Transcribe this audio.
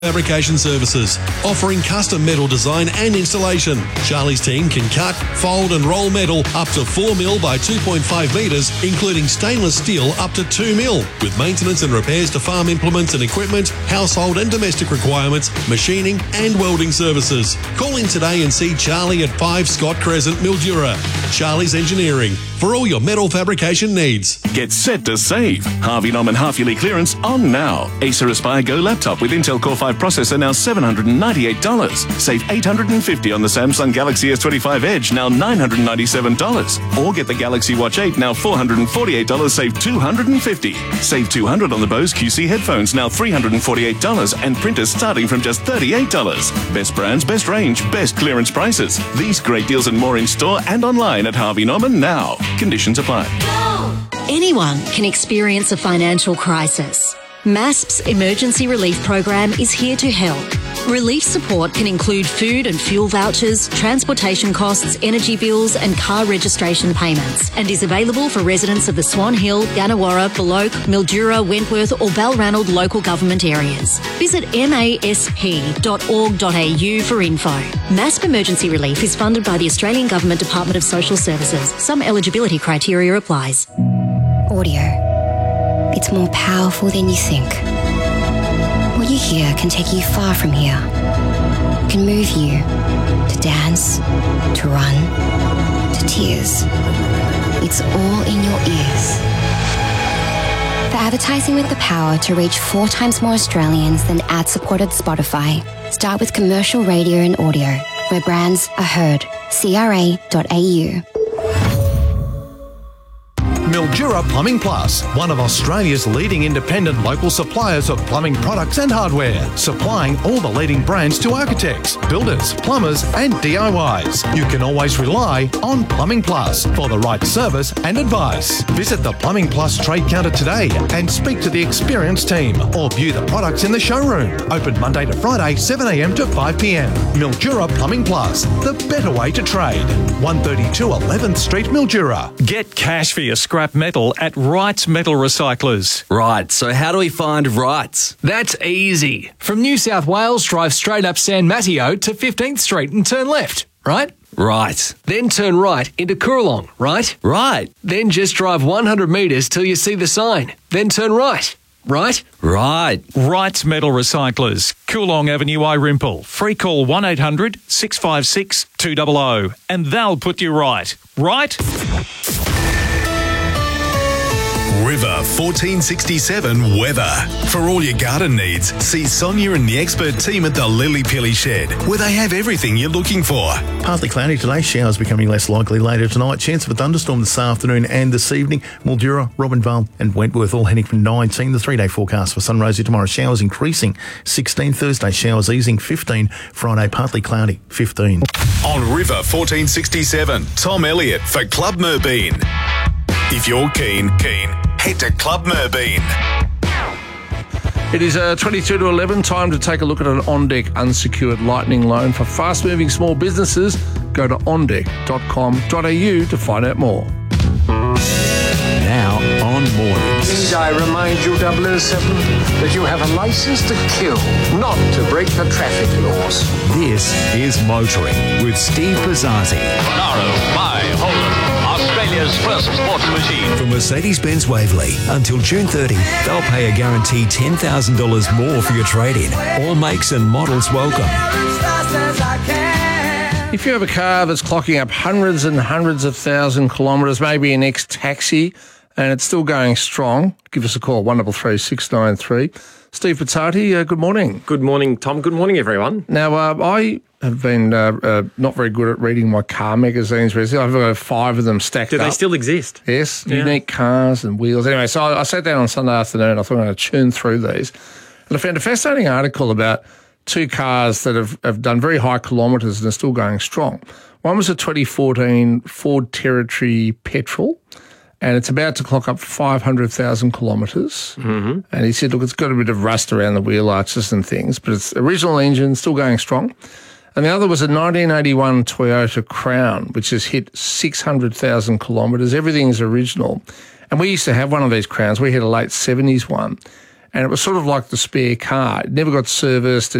Fabrication Services, offering custom metal design and installation. Charlie's team can cut, fold and roll metal up to 4 mil by 2.5 metres, including stainless steel up to 2 mil, with maintenance and repairs to farm implements and equipment, household and domestic requirements, machining and welding services. Call in today and see Charlie at 5 Scott Crescent, Mildura. Charlie's Engineering, for all your metal fabrication needs. Get set to save. Harvey Norman half-yearly clearance on now. Acer Aspire Go laptop with Intel Core 5 processor now $798. Save $850 on the Samsung Galaxy S25 Edge, now $997. Or get the Galaxy Watch 8, now $448, save $250. Save $200 on the Bose QC headphones, now $348, and printers starting from just $38. Best brands, best range, best clearance prices. These great deals and more in store and online at Harvey Norman now. Conditions apply. Anyone can experience a financial crisis. MASP's Emergency Relief Program is here to help. Relief support can include food and fuel vouchers, transportation costs, energy bills and car registration payments, and is available for residents of the Swan Hill, Gannawarra, Beloke, Mildura, Wentworth or Balranald local government areas. Visit masp.org.au for info. MASP Emergency Relief is funded by the Australian Government Department of Social Services. Some eligibility criteria applies. Audio. It's more powerful than you think. What you hear can take you far from here. It can move you to dance, to run, to tears. It's all in your ears. For advertising with the power to reach 4 times more Australians than ad-supported Spotify, start with commercial radio and audio, where brands are heard. CRA.au. Mildura Plumbing Plus, one of Australia's leading independent local suppliers of plumbing products and hardware, supplying all the leading brands to architects, builders, plumbers and DIYs. You can always rely on Plumbing Plus for the right service and advice. Visit the Plumbing Plus trade counter today and speak to the experienced team or view the products in the showroom. Open Monday to Friday, 7 a.m. to 5 p.m. Mildura Plumbing Plus, the better way to trade. 132 11th Street, Mildura. Get cash for your scrap metal at Wrights Metal Recyclers. Right, so how do we find Wrights? That's easy. From New South Wales, drive straight up San Mateo to 15th Street and turn left, right? Right. Then turn right into Coorong, right? Right. Then just drive 100 metres till you see the sign. Then turn right. Right? Right. Wrights Metal Recyclers, Coolong Avenue, Irimple. Free call 1800 656 200 and they'll put you right. Right? River 1467 weather. For all your garden needs, see Sonia and the expert team at the Lily Pilly Shed, where they have everything you're looking for. Partly cloudy today, showers becoming less likely later tonight. Chance of a thunderstorm this afternoon and this evening. Mildura, Robinvale and Wentworth all heading from 19. The 3-day forecast for sunrosy tomorrow, showers increasing 16. Thursday, showers easing 15. Friday, partly cloudy 15. On River 1467, Tom Elliott for Club Merbeen. If you're keen, head to Club Merbeen. It is 22 to 11. Time to take a look at an OnDeck unsecured lightning loan for fast-moving small businesses. Go to ondeck.com.au to find out more. Now on Mornings. Need I remind you, 007, that you have a license to kill, not to break the traffic laws. This is Motoring with Steve Pizzazzi. Monaro by Holden, Australia's first sports machine. From Mercedes-Benz Waverley, until June 30, they'll pay a guaranteed $10,000 more for your trade-in. All makes and models welcome. If you have a car that's clocking up hundreds and hundreds of thousand kilometres, maybe an ex-taxi, and it's still going strong, give us a call, 133 693. Steve Pizzati, good morning. Good morning, Tom. Good morning, everyone. Now, I have been not very good at reading my car magazines recently. I've got 5 of them stacked up. Do they still exist? Yes, yeah. Unique Cars and Wheels. Anyway, so I sat down on Sunday afternoon. I thought I'm going to churn through these. And I found a fascinating article about 2 cars that have done very high kilometres and are still going strong. One was a 2014 Ford Territory petrol, and it's about to clock up 500,000 kilometres. Mm-hmm. And he said, look, it's got a bit of rust around the wheel arches and things, but it's original engine, still going strong. And the other was a 1981 Toyota Crown, which has hit 600,000 kilometres. Everything's original. And we used to have one of these Crowns. We had a late 70s one. and it was sort of like the spare car. It never got serviced.